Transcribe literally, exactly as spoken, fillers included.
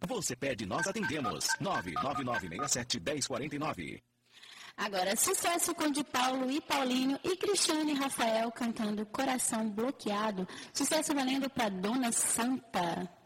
Você pede, nós atendemos. nove nove nove seis sete, um zero quatro nove. Agora, sucesso com de Paulo e Paulinho e Cristiane e Rafael cantando Coração Bloqueado. Sucesso valendo para Dona Santa.